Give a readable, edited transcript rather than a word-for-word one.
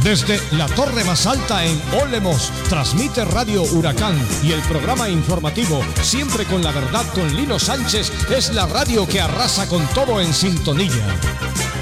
Desde la torre más alta en Olemos, transmite Radio Huracán y el programa informativo Siempre con la Verdad con Lino Sánchez es la radio que arrasa con todo en sintonía.